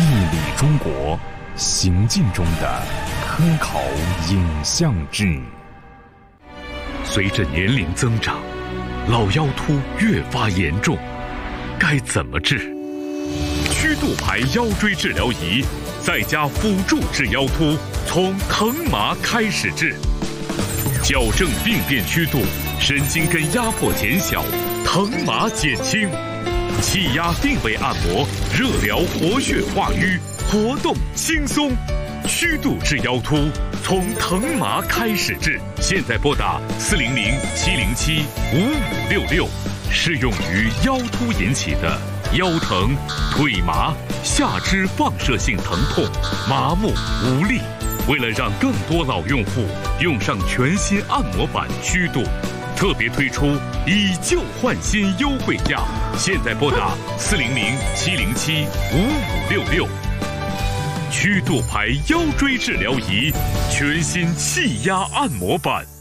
理中国，行进中的科考影像志。 随着年龄增长，老腰突越发严重，该怎么治？曲度牌腰椎治疗仪再加辅助治腰突，从疼麻开始治，矫正病变曲度，神经根压迫减小，疼麻减轻。气压定位按摩，热疗活血化瘀，活动轻松。曲度治腰突，从疼麻开始治。现在拨打400-707-5566，适用于腰突引起的腰疼、腿麻、下肢放射性疼痛、麻木无力。为了让更多老用户用上全新按摩板曲度，特别推出以旧换新优惠价，现在拨打400-707-5566。曲度牌腰椎治疗仪，全新气压按摩板。